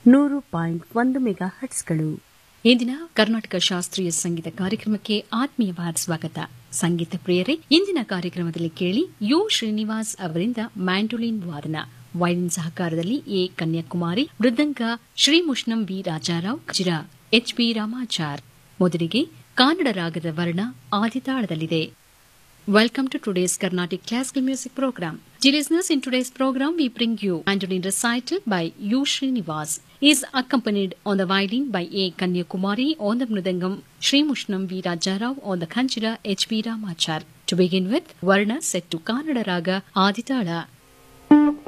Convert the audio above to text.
100.1 mega ಹರ್ಟ್ಸ್ಗಳು. ಇಂದಿನ ಕರ್ನಾಟಕ ಶಾಸ್ತ್ರೀಯ ಸಂಗೀತ ಕಾರ್ಯಕ್ರಮಕ್ಕೆ ಆತ್ಮೀಯವಾದ ಸ್ವಾಗತ. ಸಂಗೀತ ಪ್ರಿಯರೇ, ಇಂದಿನ ಕಾರ್ಯಕ್ರಮದಲ್ಲಿ ಕೇಳಿ ಯು ಶ್ರೀನಿವಾಸ್ ಅವರಿಂದ ಮ್ಯಾಂಡೋಲಿನ್ ವಾದನ, violin ಸಹಕಾರದಲ್ಲಿ A Kanyakumari, mridanga Shri ಮುಷ್ಣಂ V Raja Rao, ಜಿರ H P Ramachar. ಮೊದಲಿಗೆ ಕನ್ನಡ ರಾಗದ ವರ್ಣ ಆದಿತಾಳದಲ್ಲಿದೆ. Welcome to today's Carnatic Classical Music Program. Dear listeners, in today's program we bring you Mandolin recital by U. Srinivas. He is accompanied on the violin by A. Kanyakumari, on the mridangam Sri Mushnam V. Rajarao, on the khanchira H. P. Ramachar. To begin with, Varna set to Kannada Raga Aditala.